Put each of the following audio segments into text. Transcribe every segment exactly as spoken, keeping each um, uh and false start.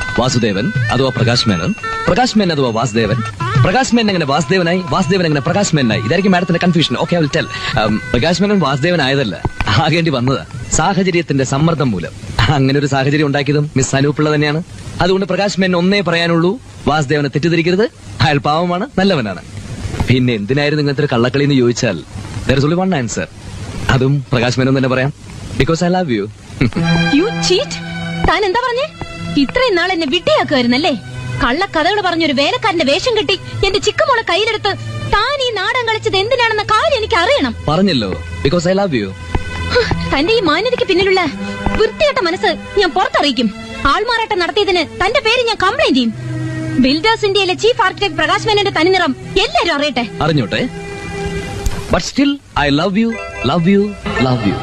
വാസുദേവൻ അഥവാ പ്രകാശ് മേനൻ, പ്രകാശ് മേനൻ അഥവാ വാസുദേവൻ, പ്രകാശ് മേനൻ എങ്ങനെ വാസുദേവനായി, വാസുദേവൻ എങ്ങനെ പ്രകാശ് മേനനായി? ഇതായിരിക്കും മാഡത്തിന്റെ confusion. Okay, I will tell. Prakash Menon Vasudevan ആയതല്ല, ആകേണ്ടി വന്നതാ സാഹചര്യത്തിന്റെ സമ്മർദ്ദം മൂലം. അങ്ങനെ ഒരു സാഹചര്യം ഉണ്ടാക്കിയതും മിസ് അനൂപിള്ള തന്നെയാണ്. അതുകൊണ്ട് പ്രകാശ് മേനൻ ഒന്നേ പറയാനുള്ളൂ, വാസുദേവനെ തെറ്റിദ്ധരിക്കരുത്, അയാൾ പാവമാണ്, നല്ലവനാണ്. പിന്നെ എന്തിനായിരുന്നു ഇങ്ങനത്തെ ഒരു കള്ളക്കളി എന്ന് ചോദിച്ചാൽ there is only one answer. അതും പ്രകാശ് മേനൻ തന്നെ പറയാം, because I love you. You cheat. താൻ എന്താ പറഞ്ഞേ? ഇത്രയും നാൾ എന്നെ വിട്ടിയാക്കുമായിരുന്നല്ലേ? കള്ളക്കഥകൾ പറഞ്ഞൊരു വേലക്കാരന്റെ വേഷം കെട്ടി എന്റെ ചിക്കുമോളെ കയ്യിലെടുത്ത് താൻ ഈ നാടൻ കളിച്ചത് എന്തിനാണെന്ന കാര്യം എനിക്ക് അറിയണം. പറഞ്ഞല്ലോ, ബിക്കോസ് ഐ ലവ് യു. തന്റെ ഈ മാന്യതയ്ക്ക് പിന്നിലുള്ള വൃത്തികെട്ട മനസ്സ് ഞാൻ പുറത്തറിയിക്കും. ആൾമാറാട്ടം നടത്തിയതിന് തന്റെ പേര് ഞാൻ കംപ്ലൈന്റ് ചെയ്യും. ബിൽഡേഴ്സ് ഇന്ത്യയിലെ ചീഫ് ആർക്കിടെക്ട് പ്രകാശ് മേനന്റെ തനിനിറം എല്ലാരും അറിയട്ടെ. അറിഞ്ഞോട്ടെ, but still I love you, love you, love you.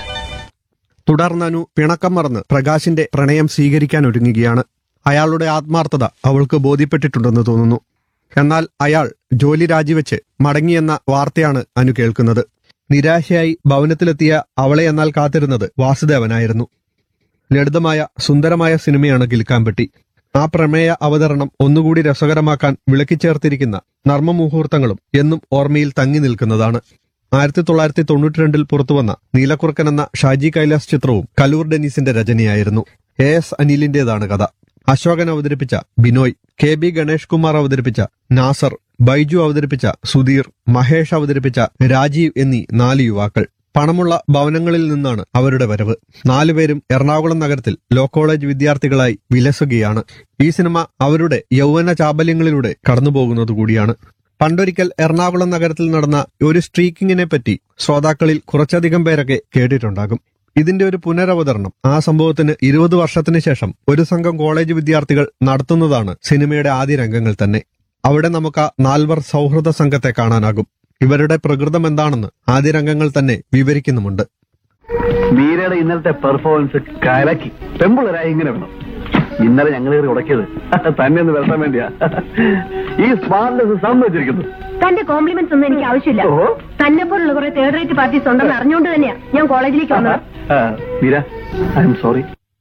തുടർന്നനു പിണക്കം മറന്ന് പ്രകാശിന്റെ പ്രണയം സ്വീകരിക്കാൻ ഒരുങ്ങുകയാണ്. അയാളുടെ ആത്മാർത്ഥത അവൾക്ക് ബോധ്യപ്പെട്ടിട്ടുണ്ടെന്ന് തോന്നുന്നു. എന്നാൽ അയാൾ ജോലി രാജിവെച്ച് മടങ്ങിയെന്ന വാർത്തയാണ് അനു കേൾക്കുന്നത്. നിരാശയായി ഭവനത്തിലെത്തിയ അവളെ എന്നാൽ കാത്തിരുന്നത് വാസുദേവനായിരുന്നു. ലളിതമായ സുന്ദരമായ സിനിമയാണ് കിൽക്കാൻപെട്ടി. ആ പ്രമേയ അവതരണം ഒന്നുകൂടി രസകരമാക്കാൻ വിളക്കിച്ചേർത്തിരിക്കുന്ന നർമ്മമുഹൂർത്തങ്ങളും എന്നും ഓർമ്മയിൽ തങ്ങി നിൽക്കുന്നതാണ്. ആയിരത്തി തൊള്ളായിരത്തി തൊണ്ണൂറ്റി രണ്ടിൽ പുറത്തുവന്ന നീലക്കുറുക്കൻ എന്ന ഷാജി കൈലാസ് ചിത്രവും കലൂർ ഡെന്നീസിന്റെ രചനയായിരുന്നു. എ എസ് അനിലിന്റേതാണ് കഥ. അശോകൻ അവതരിപ്പിച്ച ബിനോയ്, കെ ബി ഗണേഷ് കുമാർ അവതരിപ്പിച്ച നാസർ, ബൈജു അവതരിപ്പിച്ച സുധീർ, മഹേഷ് അവതരിപ്പിച്ച രാജീവ് എന്നീ നാല് യുവാക്കൾ. പണമുള്ള ഭവനങ്ങളിൽ നിന്നാണ് അവരുടെ വരവ്. നാലുപേരും എറണാകുളം നഗരത്തിൽ ലോ കോളേജ് വിദ്യാർത്ഥികളായി വിലസുകയാണ്. ഈ സിനിമ അവരുടെ യൗവന ചാബല്യങ്ങളിലൂടെ കടന്നുപോകുന്നത് കൂടിയാണ്. പണ്ടൊരിക്കൽ എറണാകുളം നഗരത്തിൽ നടന്ന ഒരു സ്ട്രീക്കിങ്ങിനെ പറ്റി ശ്രോതാക്കളിൽ കുറച്ചധികം പേരൊക്കെ കേട്ടിട്ടുണ്ടാകും. ഇതിന്റെ ഒരു പുനരവതരണം ആ സംഭവത്തിന് ഇരുപത് വർഷത്തിന് ശേഷം ഒരു സംഘം കോളേജ് വിദ്യാർത്ഥികൾ നടത്തുന്നതാണ് സിനിമയുടെ ആദ്യ രംഗങ്ങൾ തന്നെ. അവിടെ നമുക്ക് ആ നാൽവർ സൗഹൃദ സംഘത്തെ കാണാനാകും. ഇവരുടെ പ്രകൃതം എന്താണെന്ന് ആദ്യ രംഗങ്ങൾ തന്നെ വിവരിക്കുന്നുമുണ്ട്. മീരയുടെ ഇന്നലത്തെ പെർഫോമൻസ് കലക്കി. പെമ്പിളരായി ഇങ്ങനെ വേണം. ഇന്നലെ ഞങ്ങൾ ഉടക്കിയത് തന്നെ ഒന്ന് വരുത്താൻ വേണ്ടിയാ. ഈ സ്മാർട്ട്നെസ് സമ്മതിച്ചിരിക്കുന്നു. തന്റെ കോംപ്ലിമെന്റ്സ് ഒന്നും എനിക്ക് ആവശ്യമില്ല. തന്നെ പോലുള്ള കുറെ തേർഡ് റേറ്റ് പാർട്ടീസ് ഉണ്ടെന്ന് അറിഞ്ഞുകൊണ്ട് തന്നെയാ ഞാൻ കോളേജിലേക്ക് വന്നത്. Meera, I am sorry.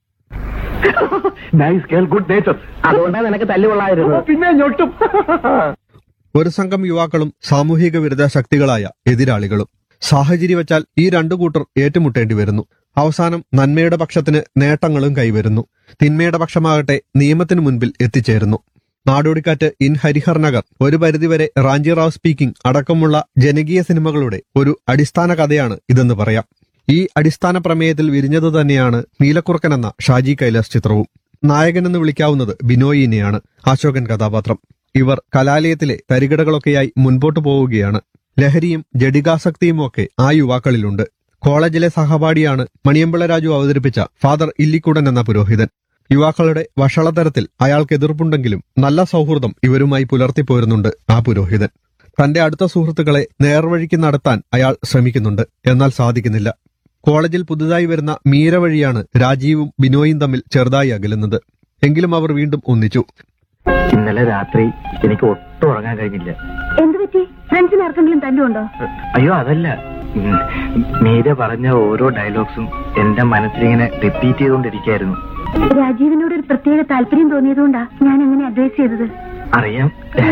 Nice girl, good nature. അതുകൊണ്ടാണ് നിനക്ക് തല്ലുകൊള്ളായിരുന്നു. പിന്നെ ഞൊട്ടും. ഒരു സംഘം യുവാക്കളും സാമൂഹിക വിരുദ്ധ ശക്തികളായ എതിരാളികളും. സാഹചര്യവച്ചാൽ ഈ രണ്ടു കൂട്ടർ ഏറ്റുമുട്ടേണ്ടി വരുന്നു. അവസാനം നന്മയുടെ പക്ഷത്തിന് നേട്ടങ്ങളും കൈവരുന്നു. തിന്മയുടെ പക്ഷമാകട്ടെ നിയമത്തിനു മുൻപിൽ എത്തിച്ചേരുന്നു. നാടോടിക്കാറ്റ്, ഇൻ ഹരിഹർ നഗർ, ഒരു പരിധിവരെ റാഞ്ചി റാവ് സ്പീക്കിംഗ് അടക്കമുള്ള ജനകീയ സിനിമകളുടെ ഒരു അടിസ്ഥാന കഥയാണ് ഇതെന്ന് പറയാം. ഈ അടിസ്ഥാന പ്രമേയത്തിൽ വിരിഞ്ഞതു തന്നെയാണ് നീലക്കുറുക്കൻ എന്ന ഷാജി കൈലാസ് ചിത്രവും. നായകനെന്ന് വിളിക്കാവുന്നത് ബിനോയിനെയാണ്, അശോകൻ കഥാപാത്രം. ഇവർ കലാലയത്തിലെ തരികിടകളൊക്കെയായി മുൻപോട്ടു പോവുകയാണ്. ലഹരിയും ജഡികാസക്തിയുമൊക്കെ ആ യുവാക്കളിലുണ്ട്. കോളേജിലെ സഹപാഠിയാണ് മണിയമ്പിള്ള രാജു അവതരിപ്പിച്ച ഫാദർ ഇല്ലിക്കുടൻ എന്ന പുരോഹിതൻ. യുവാക്കളുടെ വഷളതരത്തിൽ അയാൾക്ക് എതിർപ്പുണ്ടെങ്കിലും നല്ല സൗഹൃദം ഇവരുമായി പുലർത്തിപ്പോരുന്നുണ്ട് ആ പുരോഹിതൻ. തന്റെ അടുത്ത സുഹൃത്തുക്കളെ നേർവഴിക്ക് നടത്താൻ അയാൾ ശ്രമിക്കുന്നുണ്ട്, എന്നാൽ സാധിക്കുന്നില്ല. കോളേജിൽ പുതുതായി വരുന്ന മീര വഴിയാണ് രാജീവും ബിനോയും തമ്മിൽ ചെറുതായി അകലുന്നത്. എങ്കിലും അവർ വീണ്ടും ഒന്നിച്ചു. ഇന്നലെ രാത്രി എനിക്ക് ഒട്ടും ഉറങ്ങാൻ കഴിഞ്ഞില്ല. എന്ത് പറ്റി? ഫ്രണ്ട്സിന് ആർക്കെങ്കിലും തല്ലുണ്ടോ? അയ്യോ, അതല്ല. മീര പറഞ്ഞ ഓരോ ഡയലോഗ്സും എന്റെ മനസ്സിലിങ്ങനെ റിപ്പീറ്റ് ചെയ്തുകൊണ്ടിരിക്കുകയായിരുന്നു. രാജീവിനോട് ഒരു പ്രത്യേക താല്പര്യം തോന്നിയതുകൊണ്ടാ ഞാൻ അങ്ങനെ അഡ്വൈസ് ചെയ്തത്. അറിയാം.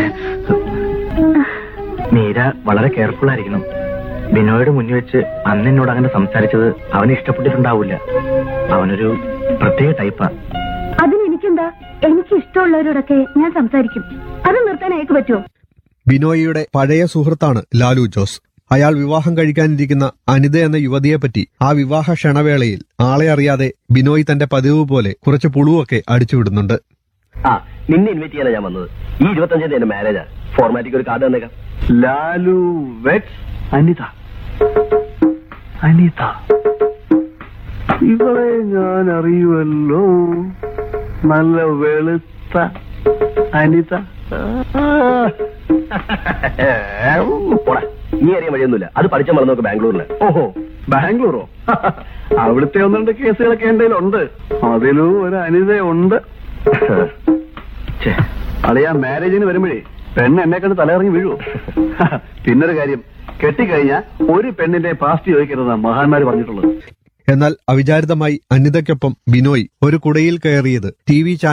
മീര വളരെ കെയർഫുൾ ആയിരിക്കണം. ബിനോയുടെ മുന്നിൽ വെച്ച് അന്ന് എന്നോട് അങ്ങനെ സംസാരിച്ചത് അവന് ഇഷ്ടപ്പെട്ടിട്ടുണ്ടാവില്ല. അവനൊരു പ്രത്യേക ടൈപ്പാ. അതിനെനിക്കെന്താ? എനിക്ക് ഇഷ്ടമുള്ളവരോടൊക്കെ ഞാൻ സംസാരിക്കും. അത് നിർത്താൻ അയക്ക് പറ്റുമോ? ബിനോയിയുടെ പഴയ സുഹൃത്താണ് ലാലു ജോസ്. അയാൾ വിവാഹം കഴിക്കാനിരിക്കുന്ന അനിത എന്ന യുവതിയെപ്പറ്റി ആ വിവാഹ ക്ഷണവേളയിൽ ആളെ അറിയാതെ ബിനോയ് തന്റെ പതിവ് പോലെ കുറച്ച് പുളുവൊക്കെ അടിച്ചുവിടുന്നുണ്ട്. ആ, നിന്നെ ഇൻവൈറ്റ് ചെയ്യാനാ ഞാൻ വന്നത്. ഈ ഇരുപത്തഞ്ചാം തീയതി എന്റെ മാരേജാ. ഫോർമാറ്റിക്ക് ഒരു കാർഡ് തന്നേക്കാം. ലാലു വെറ്റ്സ് അനിത. അനിത ഇവളെ ഞാൻ അറിയുമല്ലോ. നല്ല വെളുത്ത അനിത. നീ അറിയാൻ വഴിയൊന്നുമില്ല. അത് പഠിച്ച മറന്നു നോക്ക് ബാംഗ്ലൂരിന്. ഓഹോ, ബാംഗ്ലൂറോ? അവിടുത്തെ ഒന്ന് രണ്ട് കേസുകളൊക്കെ എന്റെ ഉണ്ട്. അതിലും ഒരു അനിതയുണ്ട്. അറിയാ, മാരേജിന് വരുമ്പോഴേ പെണ്ണ് എന്നെ കണ്ട് തലയിറങ്ങി വീഴുവോ? പിന്നൊരു കാര്യം, കെട്ടിക്കഴിഞ്ഞാൽ ഒരു പെണ്ണിന്റെ പാസ്റ്റ് ചോദിക്കരുതെന്നാ മഹാന്മാര് പറഞ്ഞിട്ടുള്ളത്. എന്നാൽ അവിചാരിതമായി അനിതയ്ക്കൊപ്പം ബിനോയ് ഒരു കുടയിൽ കയറിയത് ടി വി